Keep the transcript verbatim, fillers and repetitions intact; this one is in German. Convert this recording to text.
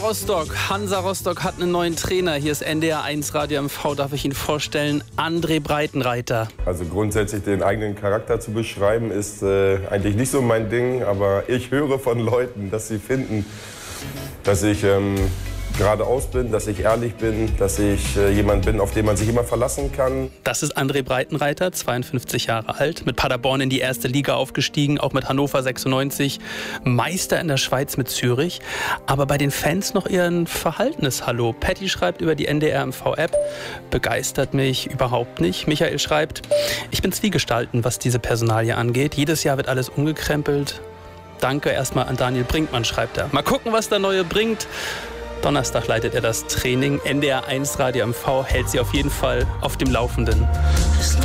Rostock. Hansa Rostock hat einen neuen Trainer. Hier ist N D R eins Radio M V. Darf ich Ihnen vorstellen? André Breitenreiter. Also grundsätzlich den eigenen Charakter zu beschreiben, ist äh, eigentlich nicht so mein Ding. Aber ich höre von Leuten, dass sie finden, dass ich ähm, geradeaus bin, dass ich ehrlich bin, dass ich äh, jemand bin, auf den man sich immer verlassen kann. Das ist André Breitenreiter, zweiundfünfzig Jahre alt, mit Paderborn in die erste Liga aufgestiegen, auch mit Hannover sechsundneunzig, Meister in der Schweiz mit Zürich. Aber bei den Fans noch eher ein verhaltenes Hallo. Patty schreibt über die N D R M V-App, begeistert mich überhaupt nicht. Michael schreibt, ich bin zwiegespalten, was diese Personalie angeht. Jedes Jahr wird alles umgekrempelt. Danke erstmal an Daniel Brinkmann, schreibt er. Mal gucken, was der Neue bringt. Donnerstag leitet er das Training. N D R eins Radio M V hält Sie auf jeden Fall auf dem Laufenden.